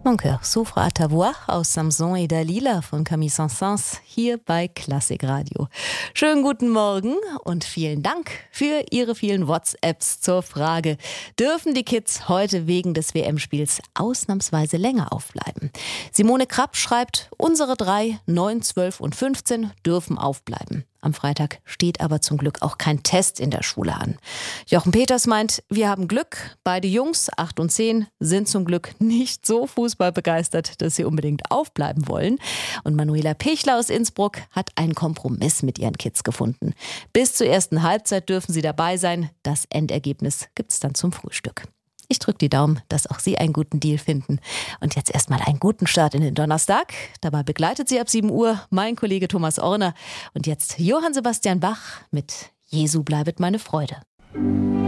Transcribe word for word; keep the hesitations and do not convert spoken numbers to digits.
Mon cœur souffre à ta voix aus Samson et Dalila von Camille Saint-Saëns hier bei Klassik Radio. Schönen guten Morgen und vielen Dank für Ihre vielen WhatsApps zur Frage: Dürfen die Kids heute wegen des W M-Spiels ausnahmsweise länger aufbleiben? Simone Krapp schreibt, unsere drei, neun, zwölf und fünfzehn dürfen aufbleiben. Am Freitag steht aber zum Glück auch kein Test in der Schule an. Jochen Peters meint, wir haben Glück. Beide Jungs, acht und zehn, sind zum Glück nicht so fußballbegeistert, dass sie unbedingt aufbleiben wollen. Und Manuela Pichler aus Innsbruck hat einen Kompromiss mit ihren Kids gefunden. Bis zur ersten Halbzeit dürfen sie dabei sein. Das Endergebnis gibt's dann zum Frühstück. Ich drücke die Daumen, dass auch Sie einen guten Deal finden. Und jetzt erstmal einen guten Start in den Donnerstag. Dabei begleitet Sie ab sieben Uhr mein Kollege Thomas Orner. Und jetzt Johann Sebastian Bach mit Jesu bleibet meine Freude.